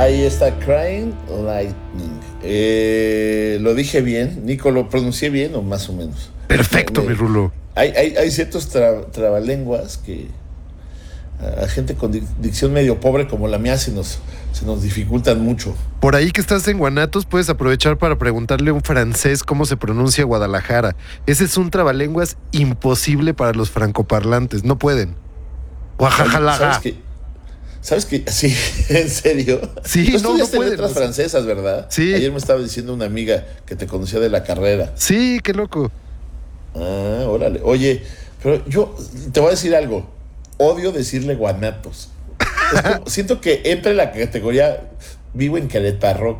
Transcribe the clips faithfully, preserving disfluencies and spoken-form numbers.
Ahí está, Crying Lightning. Eh, lo dije bien, Nico, lo pronuncié bien o más o menos. Perfecto, Me- mi me- Rulo. hay, hay, hay ciertos tra- trabalenguas que a, a gente con dic- dicción medio pobre como la mía se nos, se nos dificultan mucho. Por ahí que estás en Guanatos, puedes aprovechar para preguntarle a un francés cómo se pronuncia Guadalajara. Ese es un trabalenguas imposible para los francoparlantes. No pueden. Oye, ¿sabes Guajajalaga. qué? ¿Sabes qué? Sí, en serio. Sí, Tú no, no estudiaste pueden. letras o sea, francesas, ¿verdad? Sí. Ayer me estaba diciendo una amiga que te conocía de la carrera. Sí, qué loco. Ah, órale. Oye, pero yo te voy a decir algo. Odio decirle guanatos. Es como- siento que entra en la categoría vivo en Querétaro.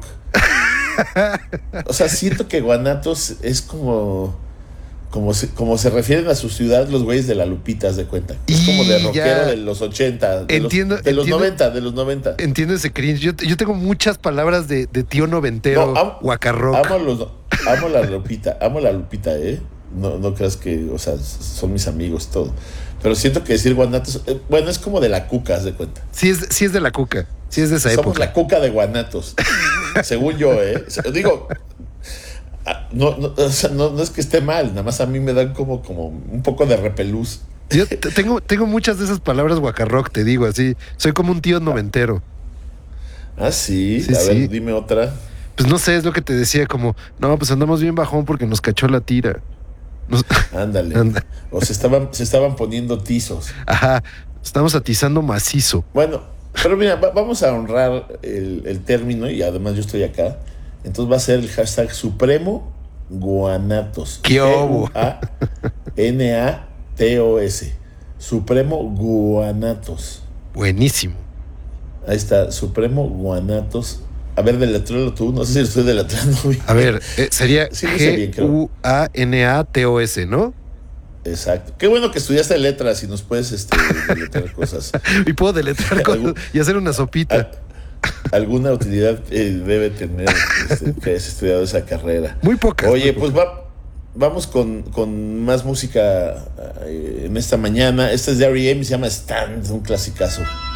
O sea, siento que Guanatos es como como se, como se refieren a su ciudad los güeyes de la Lupita, haz de cuenta. Es como de Y rockero ya. de los ochenta, de Entiendo, los, de los entiendo. noventa, de los noventa. Entiendo ese cringe. Yo, yo tengo muchas palabras de, de tío noventero, No, am- guacarroc. amo los amo la Lupita, amo la Lupita, eh. No, no creas que, o sea, son mis amigos todo. Pero siento que decir Guanatos, eh, bueno, es como de la cuca, haz de cuenta. Sí es, sí es de la cuca. Sí es de esa Somos época. la cuca de Guanatos. Según yo, ¿eh? Digo, ah, no, no, o sea, no, no es que esté mal, nada más a mí me dan como, como un poco de repelús. Yo t- tengo, tengo muchas de esas palabras guacarroc, te digo así. Soy como un tío noventero. Ah, sí, Sí, a ver, sí. dime otra. Pues no sé, es lo que te decía, como, no, pues andamos bien bajón porque nos cachó la tira. Nos- Ándale. Anda. O se estaban, se estaban poniendo tizos. Ajá, estamos atizando macizo. Bueno, pero mira, va- vamos a honrar el, el término y además yo estoy acá. Entonces va a ser el hashtag Supremo Guanatos. ¿Qué hubo? G U A N A T O S. Supremo Guanatos. Buenísimo. Ahí está, Supremo Guanatos. A ver, deletréalo tú. No sé si lo estoy deletreando bien. A ver, eh, sería Sí, lo hice bien, G creo. U A N A T O S, ¿no? Exacto. Qué bueno que estudiaste letras y nos puedes este, deletrear cosas. Y puedo deletrear cosas y hacer una sopita. Al- alguna utilidad eh, debe tener este, que hayas estudiado esa carrera. Muy pocas. Oye, muy pues pocas. va, vamos con, con más música eh, en esta mañana. Esta es de R E M y se llama Stand, un clasicazo.